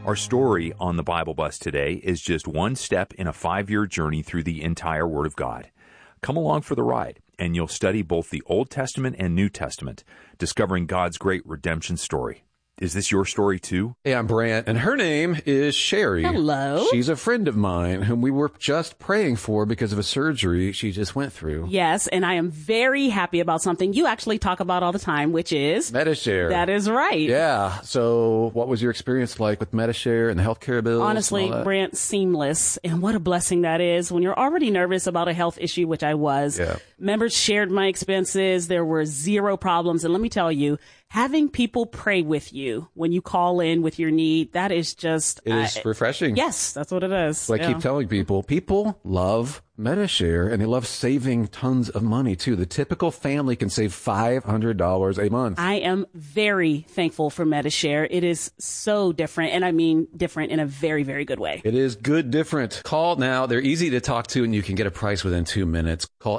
Our story on the Bible Bus today is just one step in a 5-year journey through the entire Word of God. Come along for the ride, and you'll study both the Old Testament and New Testament, discovering God's great redemption story. Is this your story too? Hey, I'm Brant, and her name is Sherry. Hello. She's a friend of mine whom we were just praying for because of a surgery she just went through. Yes, and I am very happy about something you actually talk about all the time, which is Medi-Share. That is right. Yeah. So what was your experience like with Medi-Share and the healthcare bills? Honestly, Brant, seamless. And what a blessing that is when you're already nervous about a health issue, which I was. Yeah. Members shared my expenses. There were zero problems. And let me tell you, having people pray with you when you call in with your need, that is just... It is refreshing. Yes, that's what it is. So I keep telling people love Medi-Share, and they love saving tons of money, too. The typical family can save $500 a month. I am very thankful for Medi-Share. It is so different, and I mean different in a very, very good way. It is good different. Call now. They're easy to talk to, and you can get a price within 2 minutes. Call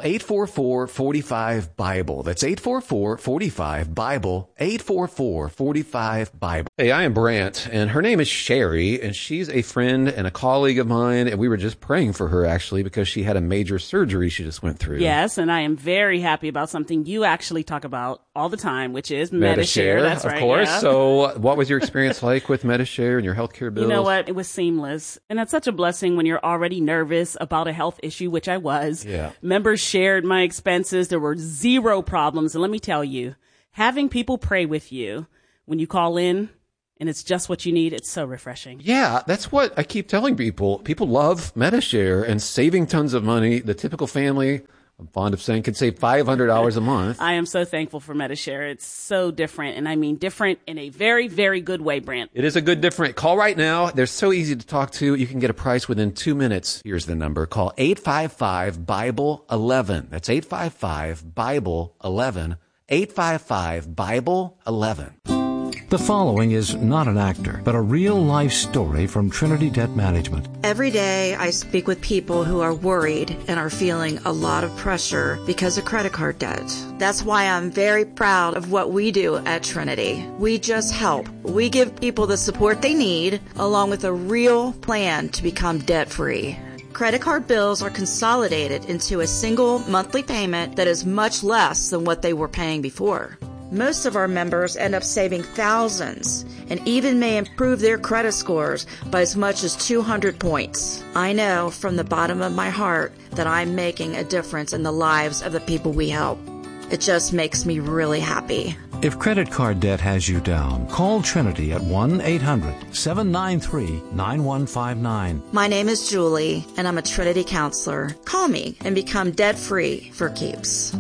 844-45-BIBLE. That's 844-45-BIBLE. 844-45-BIBLE. Hey, I am Brant, and her name is Sherry, and she's a friend and a colleague of mine, and we were just praying for her, actually, because she had a major surgery she just went through. Yes, and I am very happy about something you actually talk about all the time, which is Medi-Share. That's right. Of course. Yeah. So what was your experience like with Medi-Share and your healthcare bills? You know what? It was seamless. And that's such a blessing when you're already nervous about a health issue, which I was. Yeah. Members shared my expenses. There were zero problems. And let me tell you, having people pray with you when you call in, and it's just what you need, it's so refreshing. Yeah, that's what I keep telling people. People love Medi-Share and saving tons of money. The typical family, I'm fond of saying, can save $500 a month. I am so thankful for Medi-Share. It's so different, and I mean different in a very, very good way, Brant. It is a good different. Call right now. They're so easy to talk to. You can get a price within 2 minutes. Here's the number. Call 855-BIBLE-11. That's 855-BIBLE-11. 855-BIBLE-11. The following is not an actor, but a real-life story from Trinity Debt Management. Every day I speak with people who are worried and are feeling a lot of pressure because of credit card debt. That's why I'm very proud of what we do at Trinity. We just help. We give people the support they need, along with a real plan to become debt-free. Credit card bills are consolidated into a single monthly payment that is much less than what they were paying before. Most of our members end up saving thousands and even may improve their credit scores by as much as 200 points. I know from the bottom of my heart that I'm making a difference in the lives of the people we help. It just makes me really happy. If credit card debt has you down, call Trinity at 1-800-793-9159. My name is Julie, and I'm a Trinity counselor. Call me and become debt-free for keeps.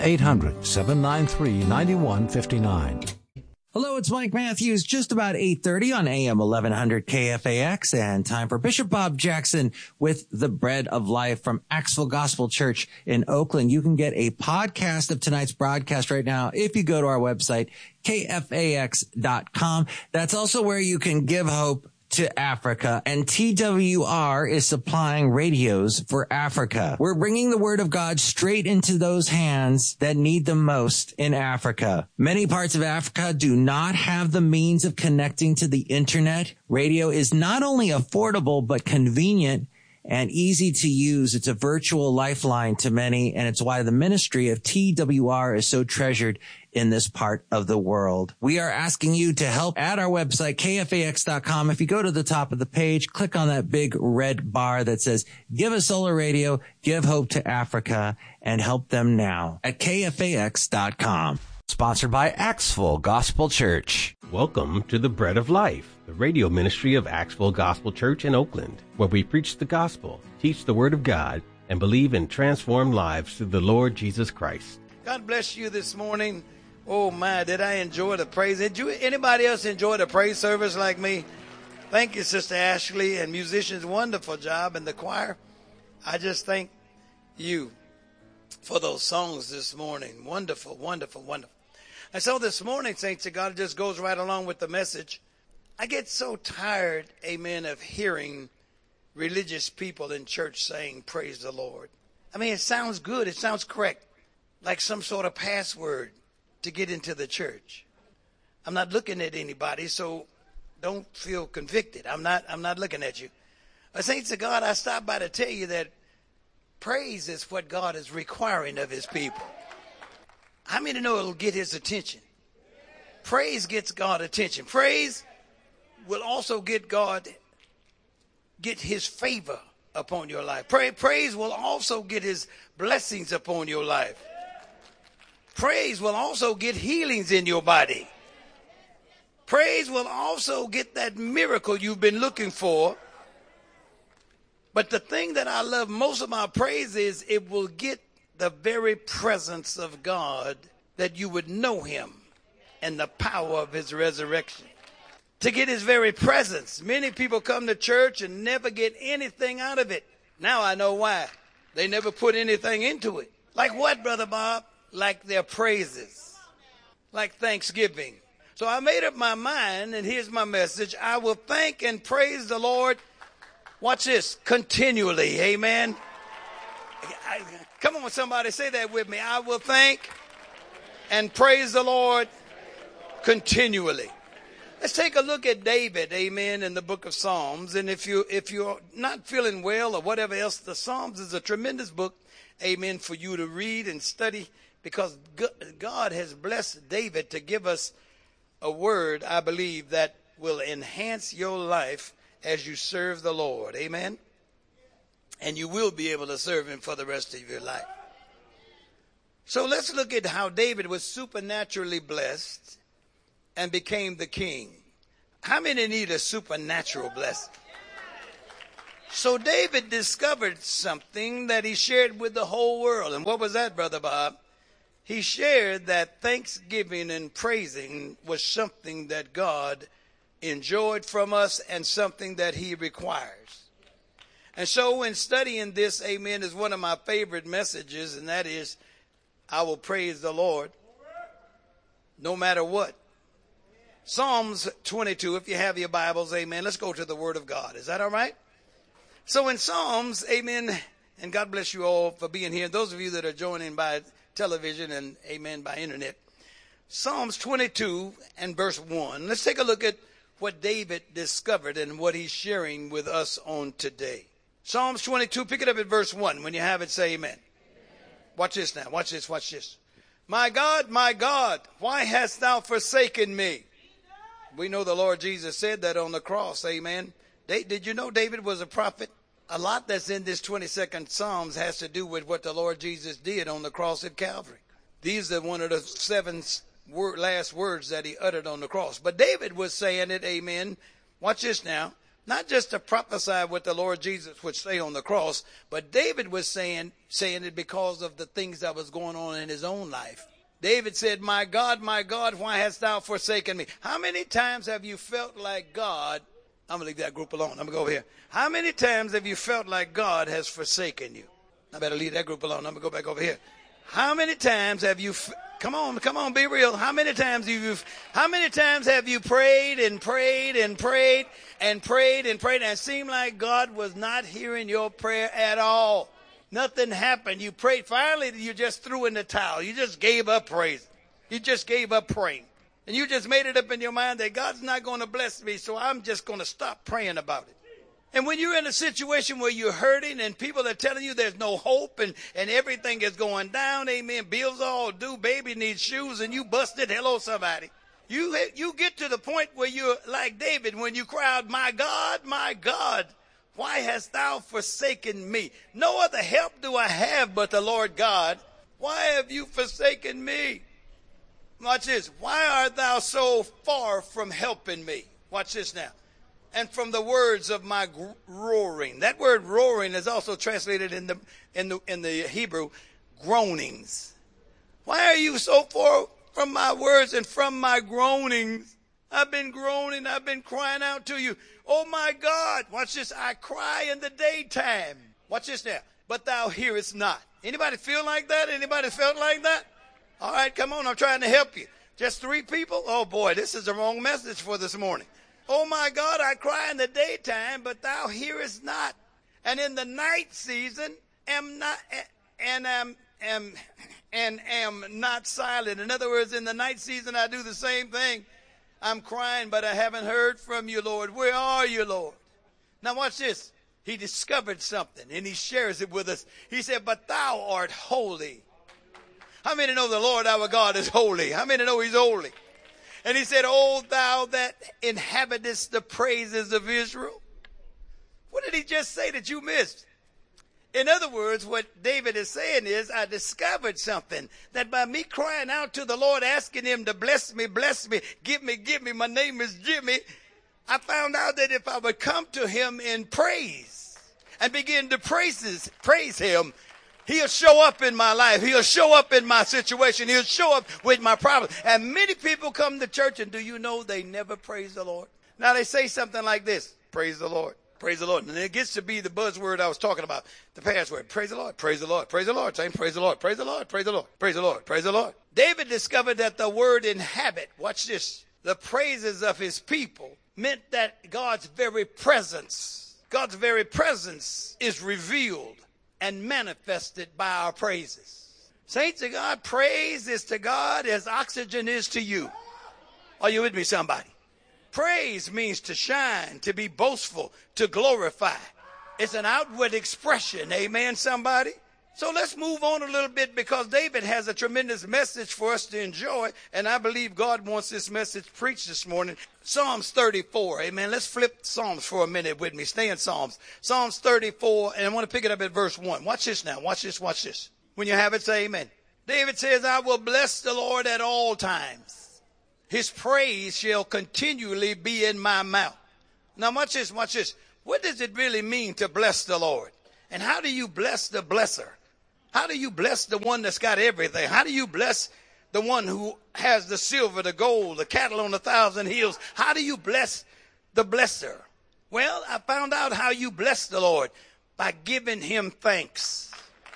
1-800-793-9159. Hello, it's Mike Matthews, just about 8:30 on AM 1100 KFAX, and time for Bishop Bob Jackson with the Bread of Life from Axville Gospel Church in Oakland. You can get a podcast of tonight's broadcast right now if you go to our website, kfax.com. That's also where you can give hope to Africa, and TWR is supplying radios for Africa. We're bringing the word of God straight into those hands that need them most in Africa. Many parts of Africa do not have the means of connecting to the internet. Radio is not only affordable, but convenient and easy to use. It's a virtual lifeline to many, and it's why the ministry of TWR is so treasured in this part of the world. We are asking you to help at our website, kfax.com. If you go to the top of the page, click on that big red bar that says, Give a Solar Radio, Give Hope to Africa, and help them now at kfax.com. Sponsored by Axville Gospel Church. Welcome to the Bread of Life, the radio ministry of Axville Gospel Church in Oakland, where we preach the gospel, teach the word of God, and believe in transformed lives through the Lord Jesus Christ. God bless you this morning. Oh my, did I enjoy the praise? Did anybody else enjoy the praise service like me? Thank you, Sister Ashley, and musicians. Wonderful job in the choir. I just thank you for those songs this morning. Wonderful, wonderful, wonderful. And so this morning, saints of God, it just goes right along with the message. I get so tired, amen, of hearing religious people in church saying, praise the Lord. I mean, it sounds good. It sounds correct, like some sort of password to get into the church. I'm not looking at anybody, so Don't feel convicted. I'm not looking at you. Saints of God, I stopped by to tell you that praise is what God is requiring of his people. How many know it'll get his attention? Praise gets God attention. Praise will also get his favor upon your life. Praise will also get his blessings upon your life. Praise will also get healings in your body. Praise will also get that miracle you've been looking for. But the thing that I love most about praise is it will get the very presence of God, that you would know him and the power of his resurrection. To get his very presence. Many people come to church and never get anything out of it. Now I know why. They never put anything into it. Like what, Brother Bob? Like their praises. Like thanksgiving. So I made up my mind, and here's my message. I will thank and praise the Lord. Watch this. Continually. Amen. Come on, somebody, say that with me. I will thank and praise the Lord continually. Let's take a look at David, amen, in the book of Psalms. And if you're not feeling well or whatever else, the Psalms is a tremendous book, amen, for you to read and study, because God has blessed David to give us a word, I believe, that will enhance your life as you serve the Lord, amen. And you will be able to serve him for the rest of your life. So let's look at how David was supernaturally blessed and became the king. How many need a supernatural blessing? So David discovered something that he shared with the whole world. And what was that, Brother Bob? He shared that thanksgiving and praising was something that God enjoyed from us and something that he requires. And so in studying this, amen, is one of my favorite messages, and that is, I will praise the Lord no matter what. Psalms 22, if you have your Bibles, amen. Let's go to the Word of God. Is that all right? So in Psalms, amen, and God bless you all for being here. Those of you that are joining by television and, amen, by internet. Psalms 22 and verse 1. Let's take a look at what David discovered and what he's sharing with us on today. Psalms 22, pick it up at verse 1. When you have it, say amen. Watch this now. Watch this. Watch this. My God, why hast thou forsaken me? We know the Lord Jesus said that on the cross. Amen. Did you know David was a prophet? A lot that's in this 22nd Psalms has to do with what the Lord Jesus did on the cross at Calvary. These are one of the 7 last words that he uttered on the cross. But David was saying it, amen. Watch this now. Not just to prophesy what the Lord Jesus would say on the cross, but David was saying it because of the things that was going on in his own life. David said, my God, why hast thou forsaken me? How many times have you felt like God, I'm going to leave that group alone. I'm going to go over here. How many times have you felt like God has forsaken you? I better leave that group alone. I'm going to go back over here. How many times have you, come on, be real. How many times have you prayed and prayed and prayed and prayed and prayed and it seemed like God was not hearing your prayer at all? Nothing happened. You prayed. Finally, you just threw in the towel. You just gave up praising. You just gave up praying. And you just made it up in your mind that God's not going to bless me, so I'm just going to stop praying about it. And when you're in a situation where you're hurting and people are telling you there's no hope and everything is going down, amen, bills all due, baby needs shoes, and you busted, hello somebody. You get to the point where you're like David when you cry out, my God, why hast thou forsaken me? No other help do I have but the Lord God. Why have you forsaken me? Watch this. Why art thou so far from helping me? Watch this now. And from the words of my roaring. That word roaring is also translated in the Hebrew, groanings. Why are you so far from my words and from my groanings? I've been groaning. I've been crying out to you. Oh my God. Watch this. I cry in the daytime. Watch this now. But thou hearest not. Anybody feel like that? Anybody felt like that? All right, come on. I'm trying to help you. Just 3 people? Oh boy, this is the wrong message for this morning. Oh my God, I cry in the daytime, but thou hearest not. And in the night season am not silent. In other words, in the night season I do the same thing. I'm crying, but I haven't heard from you, Lord. Where are you, Lord? Now watch this. He discovered something, and he shares it with us. He said, but thou art holy. How many know the Lord our God is holy? How many know he's holy? And he said, O thou that inhabitest the praises of Israel. What did he just say that you missed? In other words, what David is saying is, I discovered something, that by me crying out to the Lord, asking him to bless me, give me, my name is Jimmy, I found out that if I would come to him in praise and begin to praise him, he'll show up in my life. He'll show up in my situation. He'll show up with my problem. And many people come to church, and do you know they never praise the Lord? Now they say something like this, praise the Lord. Praise the Lord. And it gets to be the buzzword I was talking about, the password. Praise the Lord. Praise the Lord. Praise the Lord. Saying praise the Lord. Praise the Lord. Praise the Lord. Praise the Lord. Praise the Lord. David discovered that the word inhabit, watch this, the praises of his people meant that God's very presence is revealed and manifested by our praises. Saints of God, praise is to God as oxygen is to you. Are you with me, somebody? Praise means to shine, to be boastful, to glorify. It's an outward expression. Amen, somebody? So let's move on a little bit, because David has a tremendous message for us to enjoy, and I believe God wants this message preached this morning. Psalms 34. Amen. Let's flip Psalms for a minute with me. Stay in Psalms. Psalms 34, and I want to pick it up at verse 1. Watch this now. Watch this. Watch this. When you have it, say amen. David says, I will bless the Lord at all times. His praise shall continually be in my mouth. Now watch this, watch this. What does it really mean to bless the Lord? And how do you bless the blesser? How do you bless the one that's got everything? How do you bless the one who has the silver, the gold, the cattle on 1,000 hills? How do you bless the blesser? Well, I found out how you bless the Lord, by giving him thanks.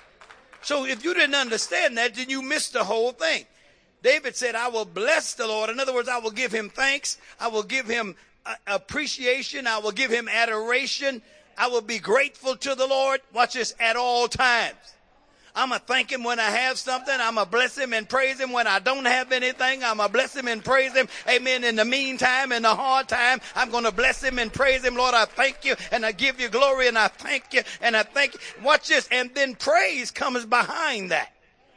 So if you didn't understand that, then you missed the whole thing. David said, I will bless the Lord. In other words, I will give him thanks. I will give him appreciation. I will give him adoration. I will be grateful to the Lord. Watch this, at all times. I'm going to thank him when I have something. I'm going to bless him and praise him when I don't have anything. I'm going to bless him and praise him. Amen. In the meantime, in the hard time, I'm going to bless him and praise him. Lord, I thank you, and I give you glory, and I thank you, and I thank you. Watch this. And then praise comes behind that.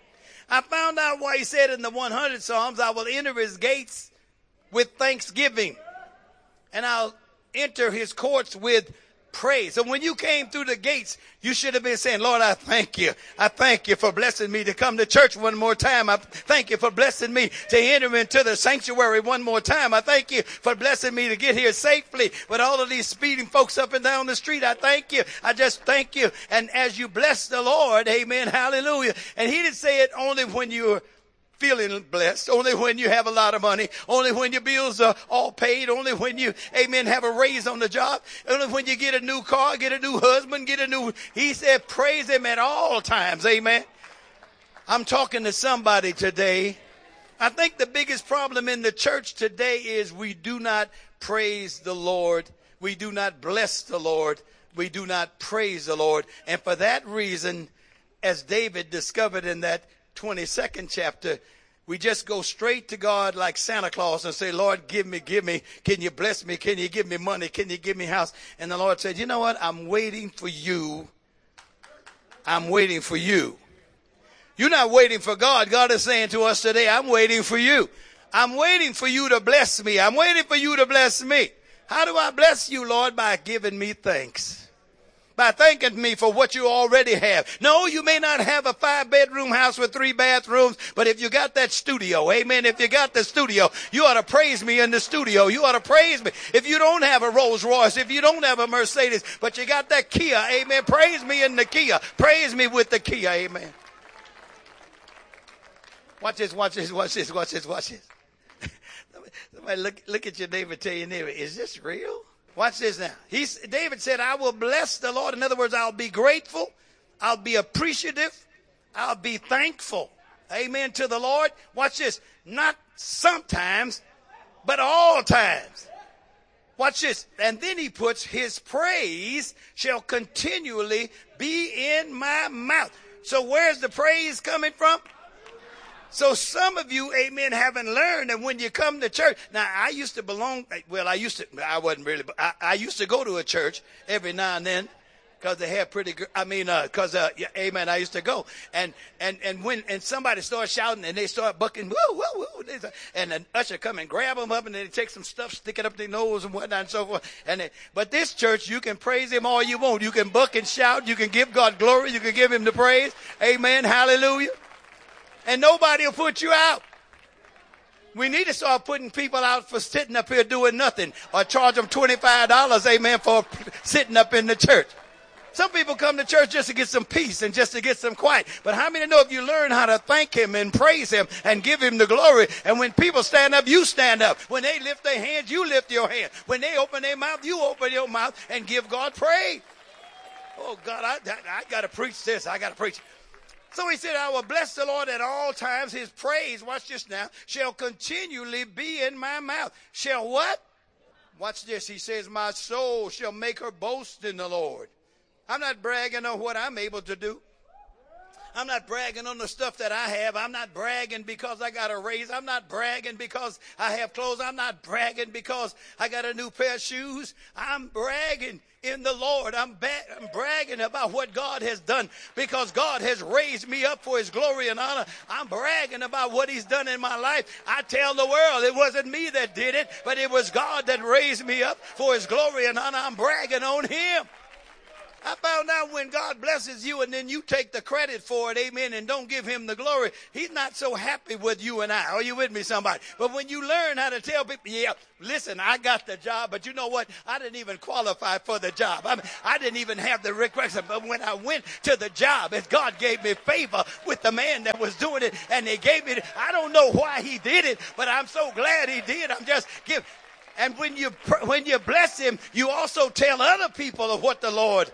I found out why he said in the 100 Psalms, I will enter his gates with thanksgiving, and I'll enter his courts with praise. So when you came through the gates, you should have been saying, Lord, I thank you. I thank you for blessing me to come to church one more time. I thank you for blessing me to enter into the sanctuary one more time. I thank you for blessing me to get here safely with all of these speeding folks up and down the street. I thank you. I just thank you. And as you bless the Lord, amen, hallelujah. And he didn't say it only when you're feeling blessed, only when you have a lot of money, only when your bills are all paid, only when you, amen, have a raise on the job, only when you get a new car, get a new husband, he said, praise him at all times, amen. I'm talking to somebody today. I think the biggest problem in the church today is we do not praise the Lord. We do not bless the Lord. We do not praise the Lord. And for that reason, as David discovered in that 22nd chapter, we just go straight to God like Santa Claus and say, Lord, give me. Can you bless me? Can you give me money? Can you give me house? And the Lord said, you know what? I'm waiting for you. I'm waiting for you. You're not waiting for God. God is saying to us today, I'm waiting for you. I'm waiting for you to bless me. I'm waiting for you to bless me. How do I bless you, Lord? By giving me thanks. By thanking me for what you already have. No, you may not have a 5-bedroom house with 3 bathrooms, but if you got that studio, amen, if you got the studio, you ought to praise me in the studio. You ought to praise me. If you don't have a Rolls Royce, if you don't have a Mercedes, but you got that Kia, amen, praise me in the Kia. Praise me with the Kia, amen. Watch this, watch this, watch this, watch this, watch this. Somebody look at your neighbor, tell your neighbor, is this real? Watch this now. David said, I will bless the Lord. In other words, I'll be grateful. I'll be appreciative. I'll be thankful. Amen to the Lord. Watch this. Not sometimes, but all times. Watch this. And then he puts, his praise shall continually be in my mouth. So where's the praise coming from? So some of you, amen, haven't learned that when you come to church. Now, I used to belong, well, I used to go to a church every now and then because they had pretty good, amen, I used to go. And when somebody starts shouting and they start bucking, woo, woo, woo, and an usher come and grab them up and then they take some stuff, stick it up their nose and whatnot and so forth. But this church, you can praise him all you want. You can buck and shout. You can give God glory. You can give him the praise. Amen. Hallelujah. And nobody will put you out. We need to start putting people out for sitting up here doing nothing or charge them $25, amen, for sitting up in the church. Some people come to church just to get some peace and just to get some quiet. But how many know if you learn how to thank him and praise him and give him the glory, and when people stand up, you stand up. When they lift their hands, you lift your hand. When they open their mouth, you open your mouth and give God praise. Oh, God, I got to preach this. I got to preach. So he said, I will bless the Lord at all times. His praise, watch this now, shall continually be in my mouth. Shall what? Watch this. He says, my soul shall make her boast in the Lord. I'm not bragging on what I'm able to do. I'm not bragging on the stuff that I have. I'm not bragging because I got a raise. I'm not bragging because I have clothes. I'm not bragging because I got a new pair of shoes. I'm bragging in the Lord. I'm bragging about what God has done because God has raised me up for his glory and honor. I'm bragging about what he's done in my life. I tell the world it wasn't me that did it, but it was God that raised me up for his glory and honor. I'm bragging on him. I found out when God blesses you and then you take the credit for it, amen, and don't give him the glory, he's not so happy with you and I. Are you with me, somebody? But when you learn how to tell people, yeah, listen, I got the job, but you know what? I didn't even qualify for the job. I didn't even have the requirements. But when I went to the job, and God gave me favor with the man that was doing it, and they gave me, I don't know why he did it, but I'm so glad he did. I'm just giving. And when you bless him, you also tell other people of what the Lord.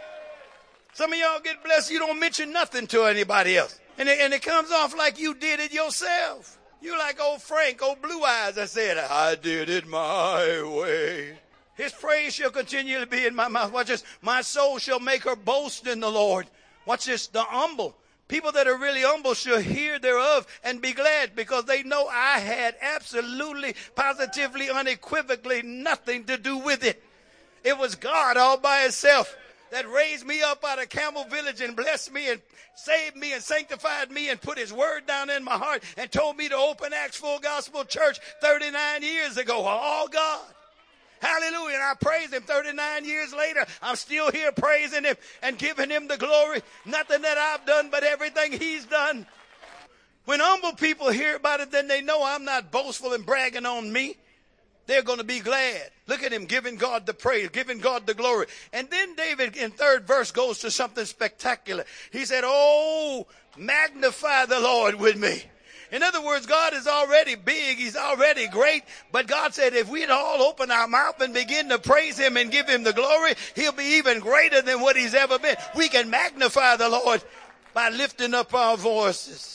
Some of y'all get blessed, you don't mention nothing to anybody else. And it comes off like you did it yourself. You like old Frank, old Blue Eyes that said, I did it my way. His praise shall continually be in my mouth. Watch this. My soul shall make her boast in the Lord. Watch this. The humble. People that are really humble shall hear thereof and be glad because they know I had absolutely, positively, unequivocally nothing to do with it. It was God all by himself that raised me up out of Campbell Village and blessed me and saved me and sanctified me and put his word down in my heart and told me to open Acts Full Gospel Church 39 years ago. All God. Hallelujah. And I praise him 39 years later. I'm still here praising him and giving him the glory. Nothing that I've done, but everything he's done. When humble people hear about it, then they know I'm not boastful and bragging on me. They're going to be glad. Look at him giving God the praise, giving God the glory. And then David in third verse goes to something spectacular. He said, oh, magnify the Lord with me. In other words, God is already big. He's already great. But God said if we'd all open our mouth and begin to praise him and give him the glory, he'll be even greater than what he's ever been. We can magnify the Lord by lifting up our voices.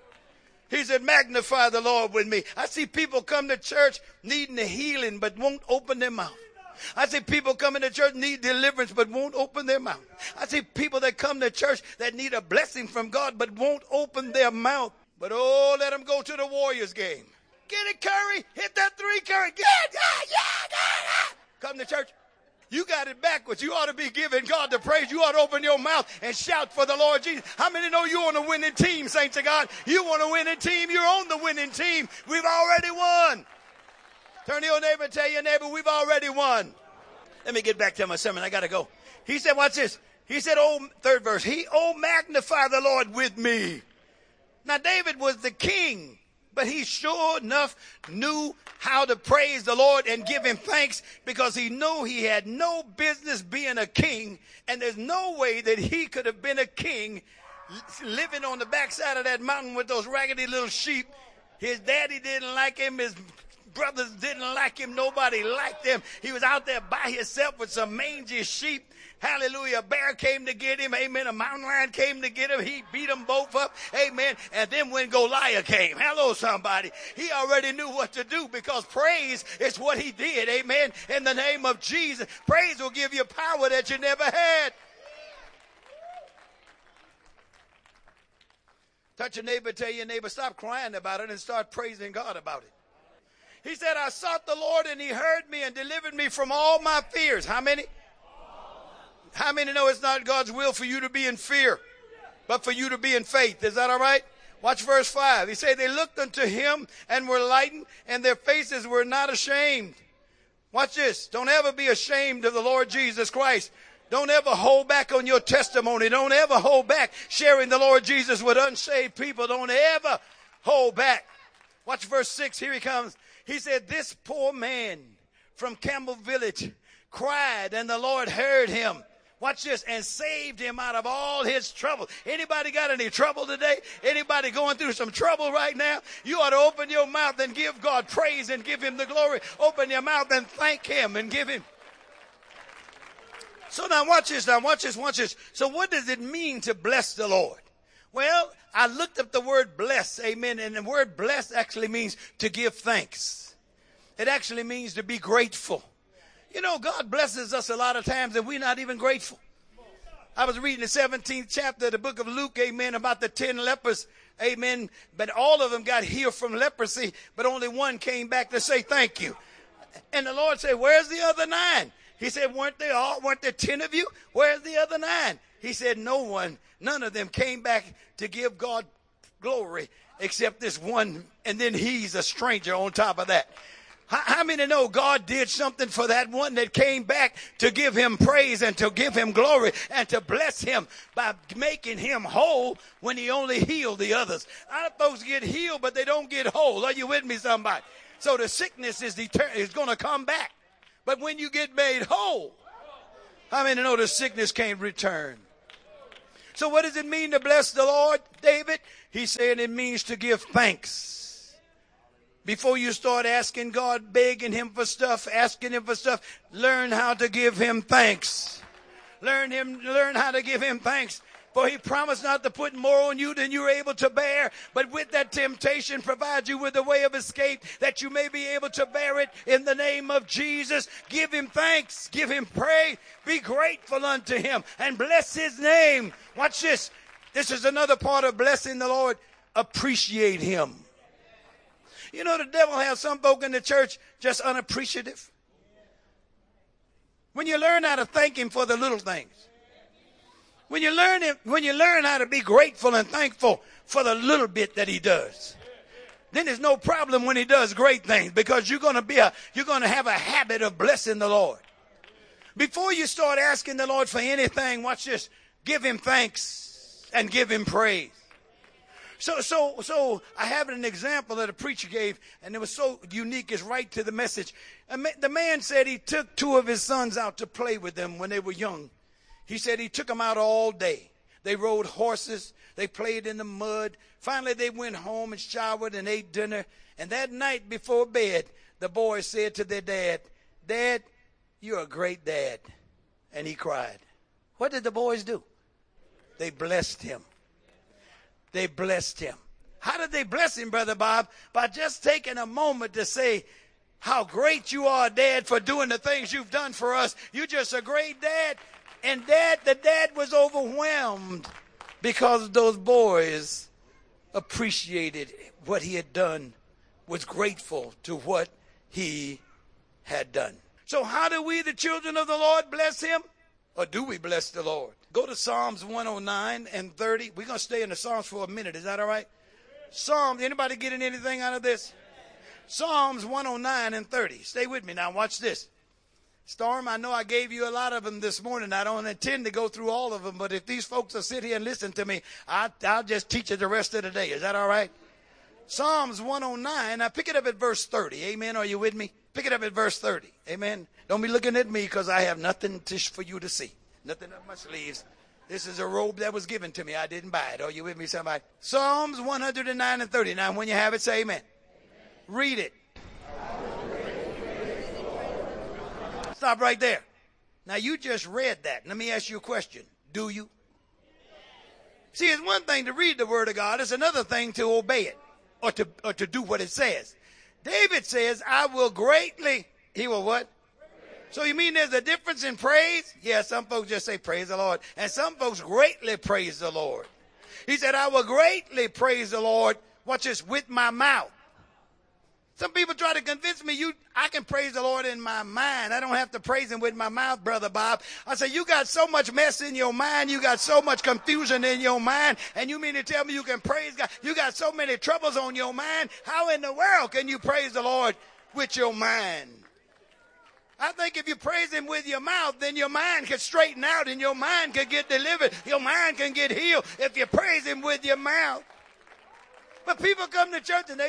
He said, magnify the Lord with me. I see people come to church needing a healing but won't open their mouth. I see people coming to church need deliverance but won't open their mouth. I see people that come to church that need a blessing from God but won't open their mouth. But oh, let them go to the Warriors game. Get it, Curry. Hit that three, Curry. Yeah. Come to church. You got it backwards. You ought to be giving God the praise. You ought to open your mouth and shout for the Lord Jesus. How many know you're on a winning team, saints of God? You want a winning team? You're on the winning team. We've already won. Turn to your neighbor and tell your neighbor, we've already won. Let me get back to my sermon. I got to go. He said, watch this. He said, third verse, magnify the Lord with me. Now, David was the king, but he sure enough knew how to praise the Lord and give him thanks because he knew he had no business being a king, and there's no way that he could have been a king living on the backside of that mountain with those raggedy little sheep. His daddy didn't like him. His brothers didn't like him. Nobody liked him. He was out there by himself with some mangy sheep. Hallelujah. A bear came to get him. Amen. A mountain lion came to get him. He beat them both up. Amen. And then when Goliath came, hello somebody, he already knew what to do because praise is what he did. Amen. In the name of Jesus, praise will give you power that you never had. Touch your neighbor, tell your neighbor, stop crying about it and start praising God about it. He said, I sought the Lord and he heard me and delivered me from all my fears. How many? How many know it's not God's will for you to be in fear, but for you to be in faith? Is that all right? Watch verse 5. He said, they looked unto him and were lightened, and their faces were not ashamed. Watch this. Don't ever be ashamed of the Lord Jesus Christ. Don't ever hold back on your testimony. Don't ever hold back sharing the Lord Jesus with unsaved people. Don't ever hold back. Watch verse 6. Here he comes. He said, this poor man from Campbell Village cried, and the Lord heard him. Watch this, and saved him out of all his trouble. Anybody got any trouble today? Anybody going through some trouble right now? You ought to open your mouth and give God praise and give him the glory. Open your mouth and thank him and give him. So now watch this, watch this. So what does it mean to bless the Lord? Well, I looked up the word bless, amen, and the word bless actually means to give thanks. It actually means to be grateful. You know, God blesses us a lot of times and we're not even grateful. I was reading the 17th chapter of the book of Luke, amen, about the 10 lepers, amen, but all of them got healed from leprosy, but only one came back to say thank you. And the Lord said, where's the other 9? He said, weren't there 10 of you? Where's the other 9? He said, none of them came back to give God glory except this one, and then he's a stranger on top of that. How many know God did something for that one that came back to give him praise and to give him glory and to bless him by making him whole when he only healed the others? A lot of folks get healed, but they don't get whole. Are you with me, somebody? So the sickness is going to come back. But when you get made whole, how many know the sickness can't return? So what does it mean to bless the Lord, David? He said it means to give thanks. Before you start asking God, begging him for stuff, asking him for stuff, learn how to give him thanks. Learn how to give him thanks. For he promised not to put more on you than you're able to bear, but with that temptation provide you with a way of escape that you may be able to bear it in the name of Jesus. Give him thanks, give him praise, be grateful unto him, and bless his name. Watch this. This is another part of blessing the Lord. Appreciate him. You know, the devil has some folk in the church just unappreciative. When you learn how to thank him for the little things, when you learn how to be grateful and thankful for the little bit that he does, then there's no problem when he does great things, because you're going to have a habit of blessing the Lord. Before you start asking the Lord for anything, watch this, give him thanks and give him praise. So I have an example that a preacher gave, and it was so unique, it's right to the message. The man said he took 2 of his sons out to play with them when they were young. He said he took them out all day. They rode horses. They played in the mud. Finally, they went home and showered and ate dinner. And that night before bed, the boys said to their dad, "Dad, you're a great dad." And he cried. What did the boys do? They blessed him. They blessed him. How did they bless him, Brother Bob? By just taking a moment to say, how great you are, Dad, for doing the things you've done for us. You're just a great dad. And the dad was overwhelmed because those boys appreciated what he had done, was grateful to what he had done. So how do we, the children of the Lord, bless him? Or do we bless the Lord? Go to Psalms 109 and 30. We're going to stay in the Psalms for a minute. Is that all right? Psalms, anybody getting anything out of this? Psalms 109 and 30. Stay with me now. Watch this. Storm, I know I gave you a lot of them this morning. I don't intend to go through all of them, but if these folks will sit here and listen to me, I'll just teach it the rest of the day. Is that all right? Psalms 109. Now pick it up at verse 30. Amen. Are you with me? Pick it up at verse 30. Amen. Don't be looking at me because I have nothing for you to see. Nothing up my sleeves. This is a robe that was given to me. I didn't buy it. Are you with me, somebody? Psalms 109 and 30. Now, when you have it, say amen. Read it. Stop right there. Now, you just read that. Let me ask you a question. Do you? See, it's one thing to read the word of God. It's another thing to obey it or to do what it says. David says, I will greatly, he will what? So you mean there's a difference in praise? Yeah, some folks just say praise the Lord. And some folks greatly praise the Lord. He said, I will greatly praise the Lord, watch this, with my mouth. Some people try to convince me I can praise the Lord in my mind. I don't have to praise him with my mouth, Brother Bob. I say, you got so much mess in your mind. You got so much confusion in your mind. And you mean to tell me you can praise God? You got so many troubles on your mind. How in the world can you praise the Lord with your mind? I think if you praise him with your mouth, then your mind can straighten out and your mind can get delivered. Your mind can get healed if you praise him with your mouth. But people come to church and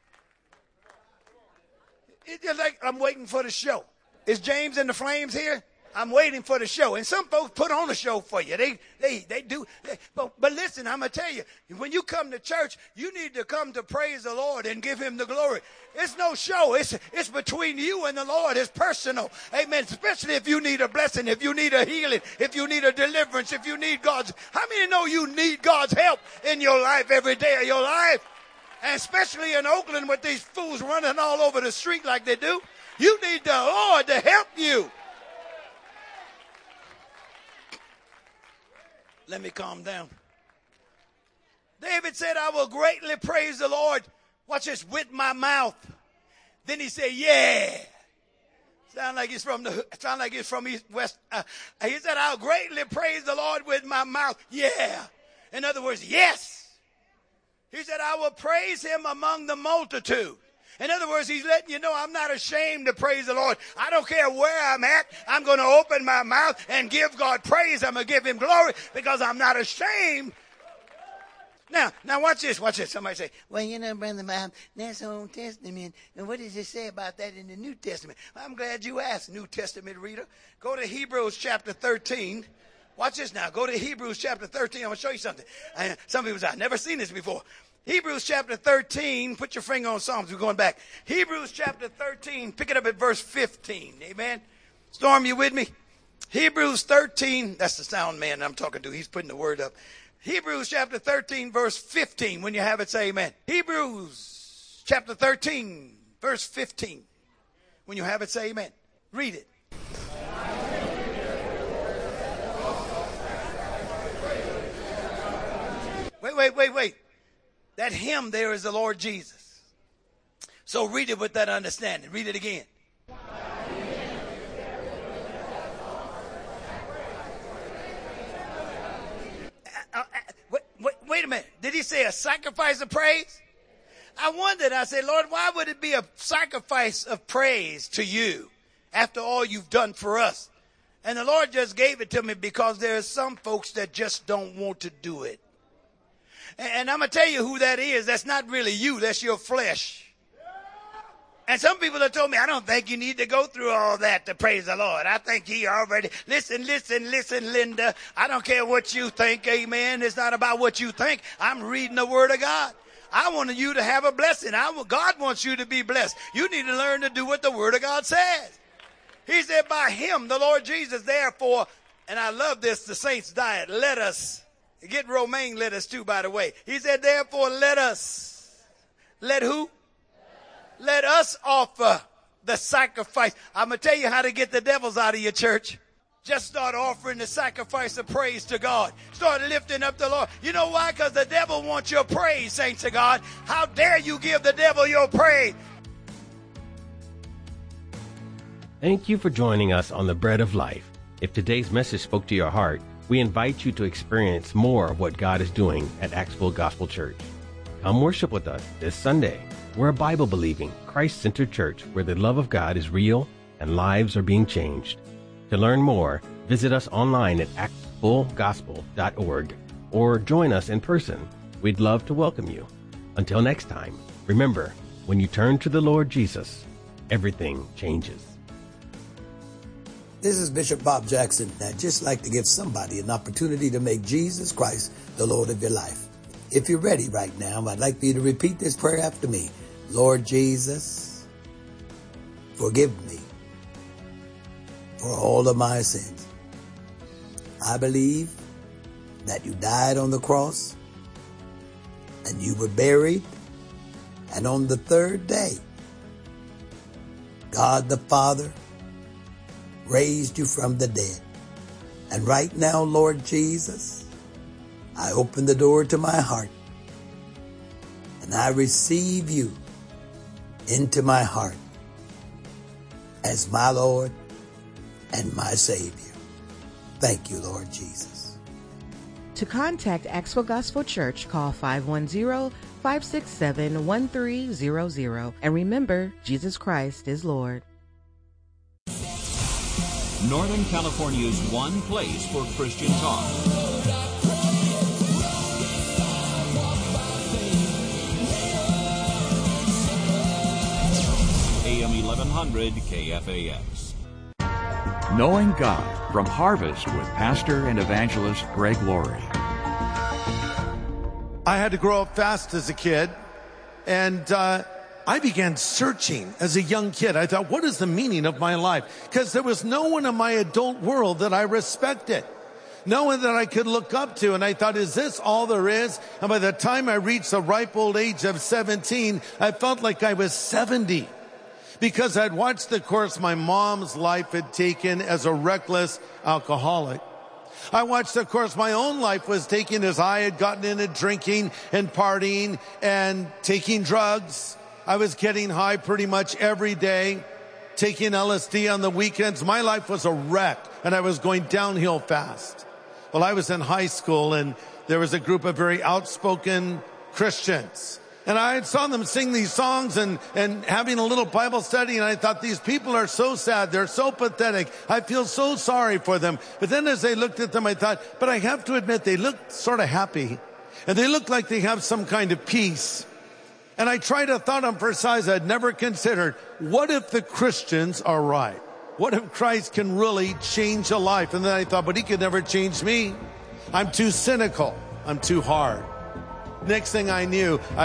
it's just like, I'm waiting for the show. Is James and the Flames here? I'm waiting for the show. And some folks put on a show for you. They do. But listen, I'm going to tell you, when you come to church, you need to come to praise the Lord and give him the glory. It's no show. It's between you and the Lord. It's personal. Amen. Especially if you need a blessing, if you need a healing, if you need a deliverance, if you need God's. How many know you need God's help in your life every day of your life? And especially in Oakland with these fools running all over the street like they do. You need the Lord to help you. Let me calm down. David said, I will greatly praise the Lord. Watch this, with my mouth. Then he said, yeah. Sound like it's from East West. He said, I'll greatly praise the Lord with my mouth. Yeah. In other words, yes. He said, I will praise him among the multitude. In other words, he's letting you know I'm not ashamed to praise the Lord. I don't care where I'm at. I'm going to open my mouth and give God praise. I'm going to give him glory because I'm not ashamed. Now watch this. Somebody say, well, you know, Brother Bob, that's Old Testament. And what does it say about that in the New Testament? I'm glad you asked, New Testament reader. Go to Hebrews chapter 13. Watch this now. Go to Hebrews chapter 13. I'm going to show you something. Some people say, I've never seen this before. Hebrews chapter 13. Put your finger on Psalms. We're going back. Hebrews chapter 13. Pick it up at verse 15. Amen. Storm, you with me? Hebrews 13. That's the sound man I'm talking to. He's putting the word up. Hebrews chapter 13, verse 15. When you have it, say amen. Hebrews chapter 13, verse 15. When you have it, say amen. Read it. Wait. That him there is the Lord Jesus. So read it with that understanding. Read it again. Wait a minute. Did he say a sacrifice of praise? I wondered. I said, Lord, why would it be a sacrifice of praise to you after all you've done for us? And the Lord just gave it to me because there are some folks that just don't want to do it. And I'm going to tell you who that is. That's not really you. That's your flesh. And some people have told me, I don't think you need to go through all that to praise the Lord. I think he already, listen, Linda. I don't care what you think, amen. It's not about what you think. I'm reading the word of God. I want you to have a blessing. God wants you to be blessed. You need to learn to do what the word of God says. He said, by him, the Lord Jesus, therefore, and I love this, the saints' diet, let us, get romaine lettuce too, by the way. He said, therefore, let who? Let us offer the sacrifice. I'm going to tell you how to get the devils out of your church. Just start offering the sacrifice of praise to God. Start lifting up the Lord. You know why? Because the devil wants your praise, saints of God. How dare you give the devil your praise? Thank you for joining us on The Bread of Life. If today's message spoke to your heart, we invite you to experience more of what God is doing at Axville Gospel Church. Come worship with us this Sunday. We're a Bible-believing, Christ-centered church where the love of God is real and lives are being changed. To learn more, visit us online at axvillegospel.org or join us in person. We'd love to welcome you. Until next time, remember, when you turn to the Lord Jesus, everything changes. This is Bishop Bob Jackson, and I'd just like to give somebody an opportunity to make Jesus Christ the Lord of your life. If you're ready right now, I'd like for you to repeat this prayer after me. Lord Jesus, forgive me for all of my sins. I believe that you died on the cross and you were buried, and on the third day, God the Father raised you from the dead. And right now, Lord Jesus, I open the door to my heart and I receive you into my heart as my Lord and my Savior. Thank you, Lord Jesus. To contact Axville Gospel Church, call 510-567-1300. And remember, Jesus Christ is Lord. Northern California's one place for Christian talk. AM 1100 KFAX. Knowing God from Harvest with pastor and evangelist Greg Laurie. I had to grow up fast as a kid, and I began searching as a young kid. I thought, what is the meaning of my life? Because there was no one in my adult world that I respected. No one that I could look up to. And I thought, is this all there is? And by the time I reached the ripe old age of 17, I felt like I was 70. Because I'd watched the course my mom's life had taken as a reckless alcoholic. I watched the course my own life was taking as I had gotten into drinking and partying and taking drugs. I was getting high pretty much every day, taking LSD on the weekends. My life was a wreck, and I was going downhill fast. Well, I was in high school, and there was a group of very outspoken Christians. And I saw them sing these songs and having a little Bible study, and I thought, these people are so sad. They're so pathetic. I feel so sorry for them. But then as I looked at them, I thought, but I have to admit, they look sort of happy, and they look like they have some kind of peace. And I tried a thought on for size I'd never considered. What if the Christians are right? What if Christ can really change a life? And then I thought, but he could never change me. I'm too cynical. I'm too hard. Next thing I knew,